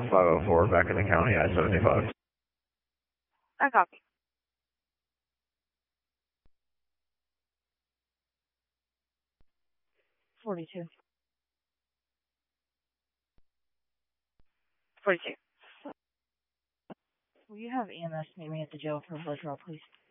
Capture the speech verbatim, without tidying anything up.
five oh four back in the county, I seventy-five. I copy. forty-two. forty-two. Will you have E M S meet me at the jail for a blood draw, please?